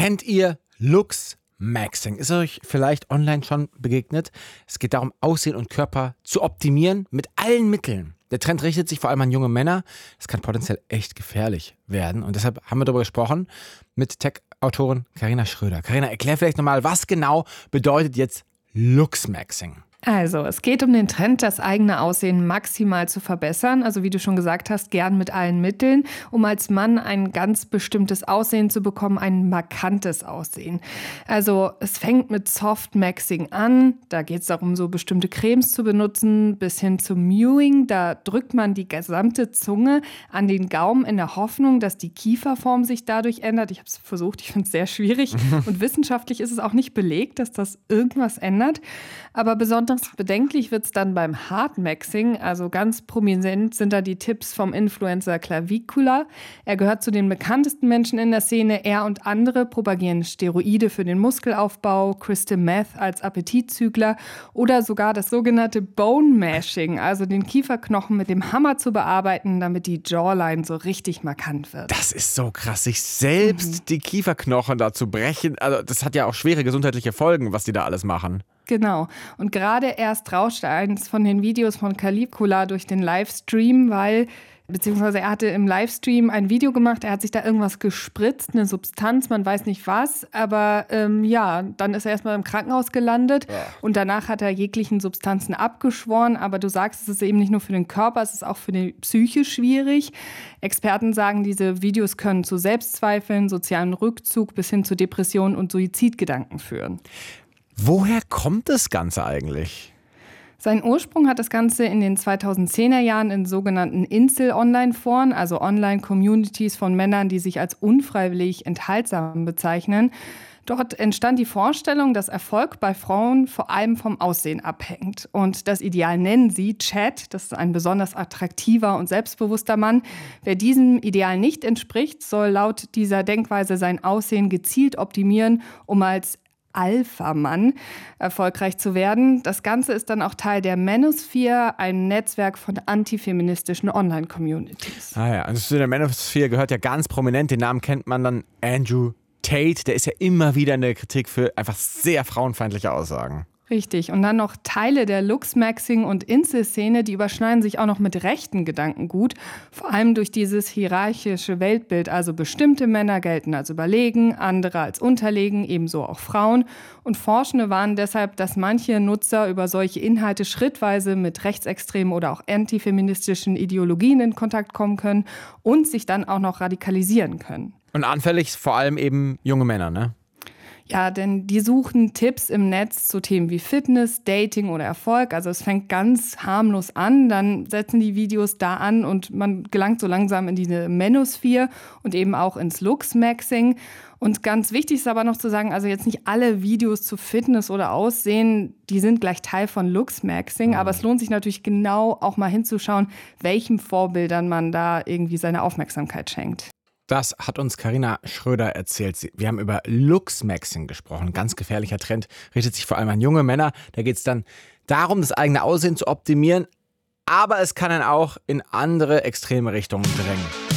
Kennt ihr Looks-Maxing? Ist euch vielleicht online schon begegnet? Es geht darum, Aussehen und Körper zu optimieren mit allen Mitteln. Der Trend richtet sich vor allem an junge Männer. Das kann potenziell echt gefährlich werden. Und deshalb haben wir darüber gesprochen mit Tech-Autorin Carina Schröder. Carina, erklär vielleicht nochmal, was genau bedeutet jetzt Looks-Maxing? Also, es geht um den Trend, das eigene Aussehen maximal zu verbessern. Also, wie du schon gesagt hast, gern mit allen Mitteln, um als Mann ein ganz bestimmtes Aussehen zu bekommen, ein markantes Aussehen. Also, es fängt mit Soft-Maxing an. Da geht es darum, so bestimmte Cremes zu benutzen, bis hin zum Mewing. Da drückt man die gesamte Zunge an den Gaumen in der Hoffnung, dass die Kieferform sich dadurch ändert. Ich habe es versucht, ich finde es sehr schwierig. Und wissenschaftlich ist es auch nicht belegt, dass das irgendwas ändert. Aber besonders bedenklich wird es dann beim Hard-Maxing. Also ganz prominent sind da die Tipps vom Influencer Clavicula. Er gehört zu den bekanntesten Menschen in der Szene. Er und andere propagieren Steroide für den Muskelaufbau, Crystal Meth als Appetitzügler oder sogar das sogenannte Bone-Mashing, also den Kieferknochen mit dem Hammer zu bearbeiten, damit die Jawline so richtig markant wird. Das ist so krass, sich selbst die Kieferknochen da zu brechen. Also das hat ja auch schwere gesundheitliche Folgen, was die da alles machen. Genau. Und gerade erst rauschte eins von den Videos von Clavicula durch den Livestream, beziehungsweise er hatte im Livestream ein Video gemacht, er hat sich da irgendwas gespritzt, eine Substanz, man weiß nicht was, aber dann ist er erstmal im Krankenhaus gelandet und danach hat er jeglichen Substanzen abgeschworen, aber du sagst, es ist eben nicht nur für den Körper, es ist auch für die Psyche schwierig. Experten sagen, diese Videos können zu Selbstzweifeln, sozialen Rückzug bis hin zu Depressionen und Suizidgedanken führen. Woher kommt das Ganze eigentlich? Seinen Ursprung hat das Ganze in den 2010er Jahren in sogenannten Incel-Online-Foren, also Online-Communities von Männern, die sich als unfreiwillig enthaltsam bezeichnen. Dort entstand die Vorstellung, dass Erfolg bei Frauen vor allem vom Aussehen abhängt. Und das Ideal nennen sie Chad, das ist ein besonders attraktiver und selbstbewusster Mann. Wer diesem Ideal nicht entspricht, soll laut dieser Denkweise sein Aussehen gezielt optimieren, um als Alpha-Mann erfolgreich zu werden. Das Ganze ist dann auch Teil der Manosphere, einem Netzwerk von antifeministischen Online-Communities. Also zu der Manosphere gehört ja ganz prominent, den Namen kennt man dann, Andrew Tate. Der ist ja immer wieder in der Kritik für einfach sehr frauenfeindliche Aussagen. Richtig. Und dann noch Teile der Looks-Maxing- und Incel-Szene, die überschneiden sich auch noch mit rechten Gedankengut. Vor allem durch dieses hierarchische Weltbild. Also bestimmte Männer gelten als überlegen, andere als unterlegen, ebenso auch Frauen. Und Forschende warnen deshalb, dass manche Nutzer über solche Inhalte schrittweise mit rechtsextremen oder auch antifeministischen Ideologien in Kontakt kommen können und sich dann auch noch radikalisieren können. Und anfällig vor allem eben junge Männer, ne? Ja, denn die suchen Tipps im Netz zu Themen wie Fitness, Dating oder Erfolg. Also es fängt ganz harmlos an, dann setzen die Videos da an und man gelangt so langsam in diese Manosphere und eben auch ins Looks-Maxing. Und ganz wichtig ist aber noch zu sagen, also jetzt nicht alle Videos zu Fitness oder Aussehen, die sind gleich Teil von Looks-Maxing. Aber es lohnt sich natürlich genau auch mal hinzuschauen, welchen Vorbildern man da irgendwie seine Aufmerksamkeit schenkt. Das hat uns Carina Schröder erzählt. Wir haben über Looks-Maxing gesprochen. Ganz gefährlicher Trend, richtet sich vor allem an junge Männer. Da geht es dann darum, das eigene Aussehen zu optimieren. Aber es kann dann auch in andere extreme Richtungen drängen.